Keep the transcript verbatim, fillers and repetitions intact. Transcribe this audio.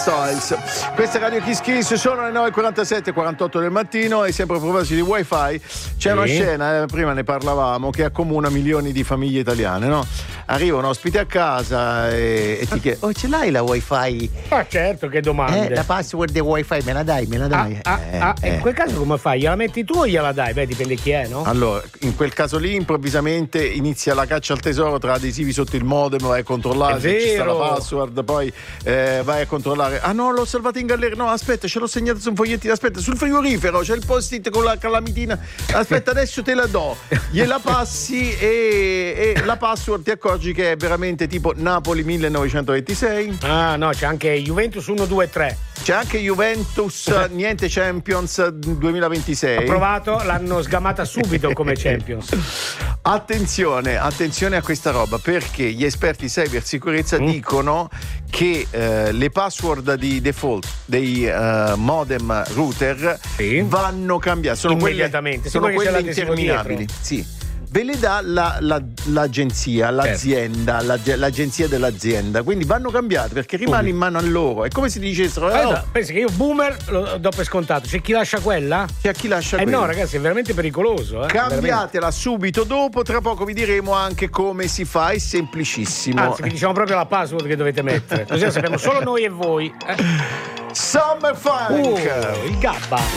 Styles. Questa è Radio Kiss Kiss, sono le nove e quarantasette quarantotto del mattino e sempre a proposito di wifi c'è sì. una scena, eh, prima ne parlavamo, che accomuna milioni di famiglie italiane, no? Arriva un ospite a casa e, e ti chiede: oh, ce l'hai la wifi? Ah, certo, che domande. Eh, la password del wifi me la dai, me la dai. Ah, eh, ah, eh. In quel caso come fai? Gliela metti tu o gliela dai? Beh, dipende chi è, no? Allora, in quel caso lì improvvisamente inizia la caccia al tesoro tra adesivi sotto il modem, vai a controllare se ci sta la password, poi eh, vai a controllare. Ah no, l'ho salvata in galleria. No, aspetta, ce l'ho segnata su un fogliettino. Aspetta, sul frigorifero c'è il post-it con la calamitina. Aspetta, adesso te la do. Gliela passi e, e la password ti accorgi che è veramente tipo Napoli millenovecentoventisei. Ah no, c'è anche Juventus uno due tre. C'è anche Juventus niente Champions duemilaventisei. Ho provato, l'hanno sgamata subito come Champions. Attenzione, attenzione a questa roba, perché gli esperti cybersicurezza mm. dicono che eh, le password di default dei uh, modem router sì. vanno cambiate, sono immediatamente, quelle, sono quelle interminabili. Sì. Ve le dà la, la, l'agenzia, l'azienda, la, l'agenzia dell'azienda, quindi vanno cambiate perché rimane in mano a loro. È come se dicessero: oh. Allora, pensi che io boomer lo do per scontato, c'è chi lascia quella? C'è chi lascia eh quella. No, ragazzi, è veramente pericoloso. Eh? Cambiatela veramente. subito dopo, tra poco vi diremo anche come si fa, è semplicissimo. Anzi, vi diciamo proprio la password che dovete mettere, così la sappiamo solo noi e voi. Eh? Summer Funk! Uh, il Gabba.